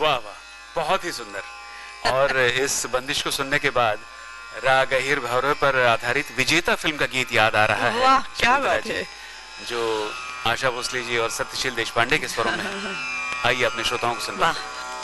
वाह वाह, बहुत ही सुंदर। और इस बंदिश को सुनने के बाद राग अहिर भैरव पर आधारित विजेता फिल्म का गीत याद आ रहा है। वाह क्या बात है। जो आशा भोसले जी और सत्यशील देशपांडे के स्वरों में। आइए अपने श्रोताओं को सुनवाएं।